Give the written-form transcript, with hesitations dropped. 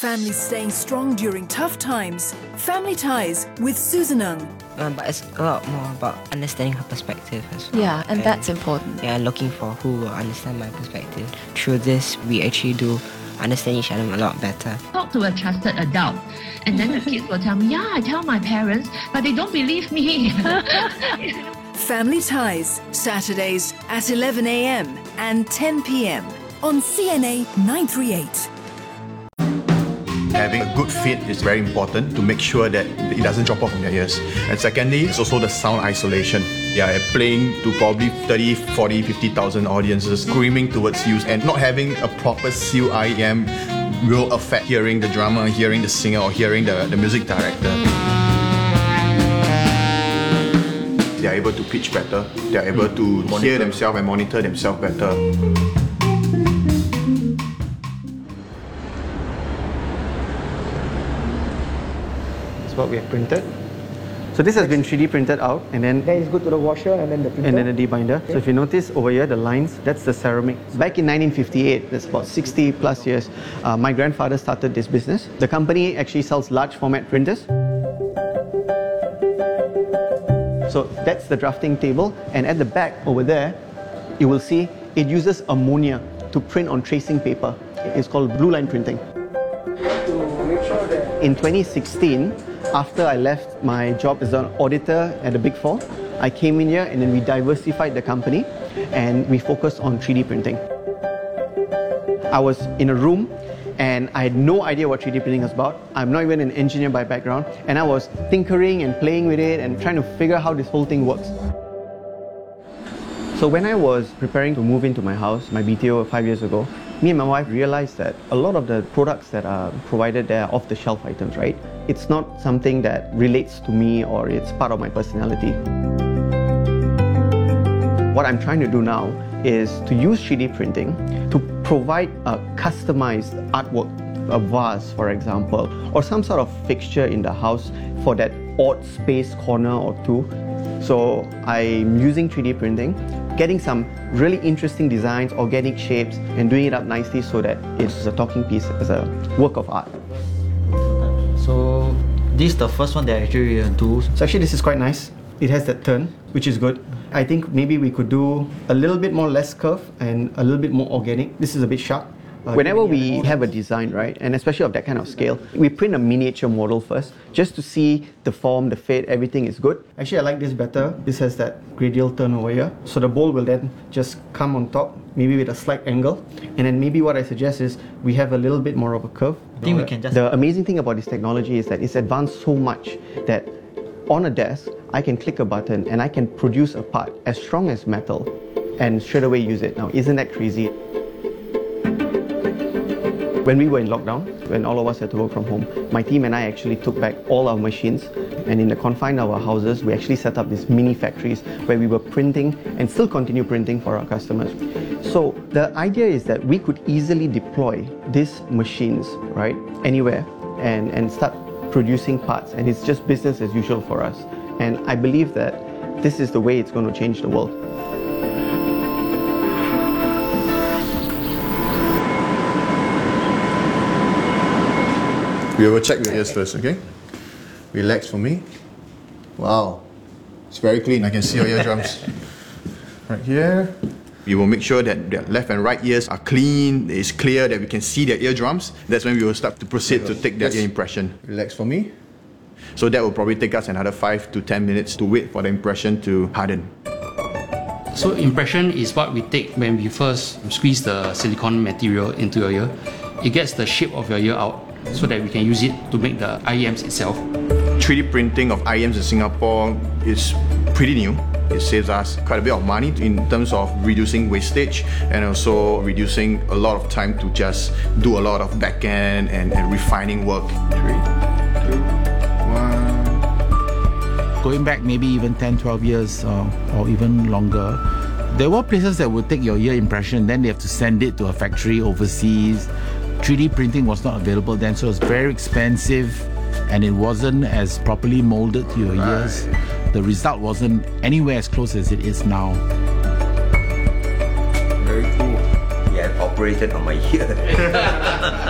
families staying strong during tough times. Family Ties with Susan Ng. But it's a lot more about understanding her perspective as well. Yeah, and that's important. Yeah, looking for who will understand my perspective. Through this, we actually do understand each other a lot better. Talk to a trusted adult, and then the kids will tell me, yeah, I tell my parents, but they don't believe me. Family Ties, Saturdays at 11 a.m. and 10 p.m. on CNA 938. Having a good fit is very important to make sure that it doesn't drop off in your ears. And secondly, it's also the sound isolation. Yeah, playing to probably 30, 40, 50,000 audiences, screaming towards you, and not having a proper CIM will affect hearing the drummer, hearing the singer, or hearing the music director. They are able to pitch better, they are able to hear themselves and monitor themselves better. What we have printed. So this has been 3D printed out, and then it's good to the washer and then the printer. And then the debinder. Okay. So if you notice over here, the lines, that's the ceramic. Back in 1958, that's about 60 plus years, my grandfather started this business. The company actually sells large format printers. So that's the drafting table, and at the back over there, you will see it uses ammonia to print on tracing paper. It's called blue line printing. In 2016, after I left my job as an auditor at the Big Four, I came in here and then we diversified the company and we focused on 3D printing. I was in a room and I had no idea what 3D printing was about. I'm not even an engineer by background, and I was tinkering and playing with it and trying to figure out how this whole thing works. So when I was preparing to move into my house, my BTO 5 years ago, me and my wife realized that a lot of the products that are provided there are off-the-shelf items, right? It's not something that relates to me or it's part of my personality. What I'm trying to do now is to use 3D printing to provide a customized artwork, a vase, for example, or some sort of fixture in the house for that odd space corner or two. So I'm using 3D printing, getting some really interesting designs, organic shapes, and doing it up nicely so that it's a talking piece as a work of art. So this is the first one that I actually do. So actually this is quite nice. It has that turn, which is good. I think maybe we could do a little bit more less curve and a little bit more organic. This is a bit sharp. Whenever we have a design, right, and especially of that kind of scale, we print a miniature model first, just to see the form, the fit, everything is good. Actually, I like this better. This has that radial turn over here. So the bowl will then just come on top, maybe with a slight angle. And then maybe what I suggest is we have a little bit more of a curve. I think we can just... The amazing thing about this technology is that it's advanced so much that on a desk, I can click a button and I can produce a part as strong as metal and straight away use it. Now, isn't that crazy? When we were in lockdown, when all of us had to work from home, my team and I actually took back all our machines, and in the confines of our houses, we actually set up these mini factories where we were printing and still continue printing for our customers. So the idea is that we could easily deploy these machines, right, anywhere and start producing parts, and it's just business as usual for us. And I believe that this is the way it's going to change the world. We will check the ears first, okay? Relax for me. Wow, it's very clean. I can see your eardrums. Right here. We will make sure that their left and right ears are clean, it's clear, that we can see their eardrums. That's when we will start to proceed to take their ear impression. Relax for me. So that will probably take us another 5 to 10 minutes to wait for the impression to harden. So impression is what we take when we first squeeze the silicone material into your ear. It gets the shape of your ear out so that we can use it to make the IEMs itself. 3D printing of IEMs in Singapore is pretty new. It saves us quite a bit of money in terms of reducing wastage and also reducing a lot of time to just do a lot of back-end and refining work. 3, 2, 1. Going back maybe even 10, 12 years or even longer, there were places that would take your ear impression, then they have to send it to a factory overseas. 3D printing was not available then, so it was very expensive and it wasn't as properly molded to your ears. The result wasn't anywhere as close as it is now. Very cool. Yeah, operated on my ear.